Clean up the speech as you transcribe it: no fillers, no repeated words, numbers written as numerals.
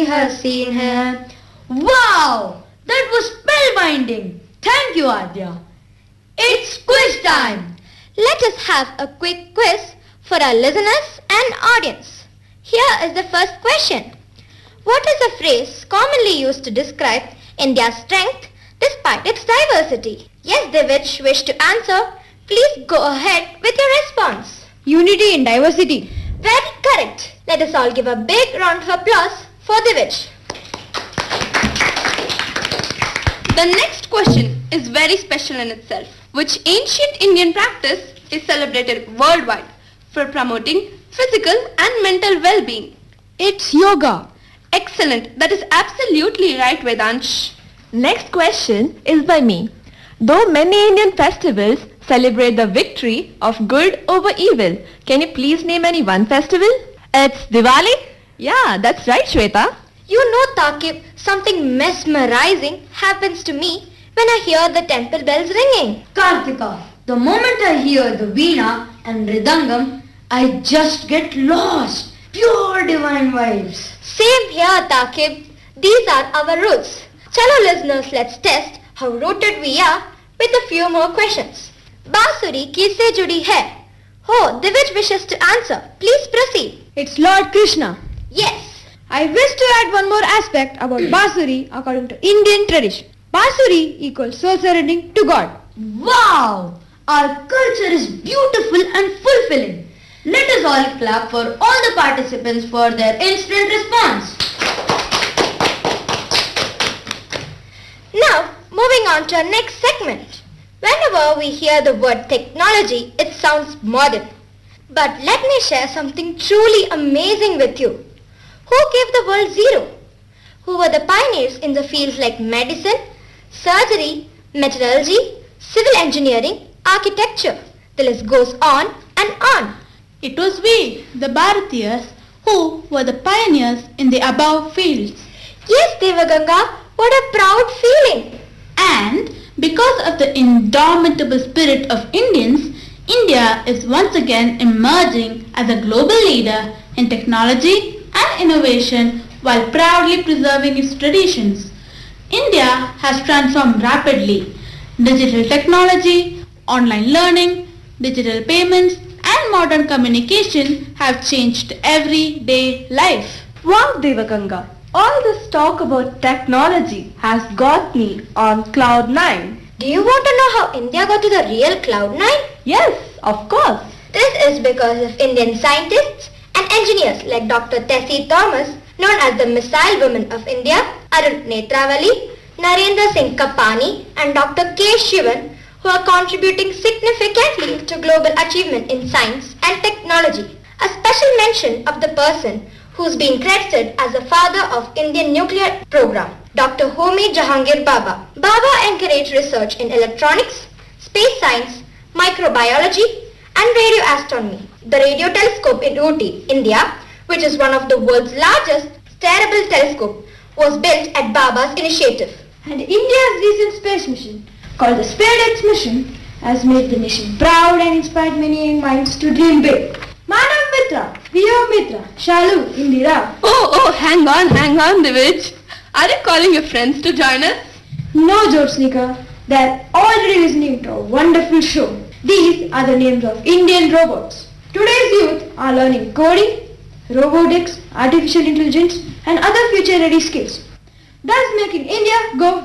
has seen her. Wow! That was spellbinding. Thank you, Adya. It's quiz time. Let us have a quick quiz for our listeners and audience. Here is the first question. What is a phrase commonly used to describe India's strength despite its diversity? Yes, Divij, wish to answer? Please go ahead with your response. Unity in diversity. Very correct. Let us all give a big round of applause for Divij. The next question is very special in itself. Which ancient Indian practice is celebrated worldwide for promoting physical and mental well-being? It's yoga. Excellent. That is absolutely right, Vedansh. Next question is by me. Though many Indian festivals celebrate the victory of good over evil, can you please name any one festival? It's Diwali? Yeah, that's right, Shweta. You know, Taqib, something mesmerizing happens to me when I hear the temple bells ringing. Kartika, the moment I hear the veena and ridangam, I just get lost. Pure divine vibes. Same here, Taqib. These are our roots. Chalo listeners, let's test how rooted we are with a few more questions. Basuri kisse judi hai? Oh, Divij wishes to answer. Please proceed. It's Lord Krishna. Yes. I wish to add one more aspect about Basuri according to Indian tradition. Basuri equals soul surrendering to God. Wow! Our culture is beautiful and fulfilling. Let us all clap for all the participants for their instant response. Now, moving on to our next segment. Whenever we hear the word technology, it sounds modern. But let me share something truly amazing with you. Who gave the world zero? Who were the pioneers in the fields like medicine, surgery, metallurgy, civil engineering, architecture? The list goes on and on. It was we, the Bharatiyas, who were the pioneers in the above fields. Yes, Devaganga, what a proud feeling. And because of the indomitable spirit of Indians, India is once again emerging as a global leader in technology and innovation while proudly preserving its traditions. India has transformed rapidly. Digital technology, online learning, digital payments and modern communication have changed everyday life. Wow, Devaganga. All this talk about technology has got me on cloud 9. Do you want to know how India got to the real Cloud9? Yes, of course. This is because of Indian scientists and engineers like Dr. Tessie Thomas, known as the Missile Woman of India, Arun Netrawali, Narendra Singh Kapani and Dr. K. Shivan, who are contributing significantly to global achievement in science and technology. A special mention of the person who's been credited as the father of Indian nuclear program, Dr. Homi Jahangir Baba. Baba encouraged research in electronics, space science, microbiology and radio astronomy. The radio telescope in Ooty, India, which is one of the world's largest steerable telescope, was built at Baba's initiative. And India's recent space mission, called the SpaceX mission, has made the nation proud and inspired many young minds to dream big. Manav Mitra, Rio Mitra, Shalu, Indira. Oh, hang on, Divij. Are you calling your friends to join us? No, Jyotsnika, they're already listening to a wonderful show. These are the names of Indian robots. Today's youth are learning coding, robotics, artificial intelligence and other future-ready skills, thus making India go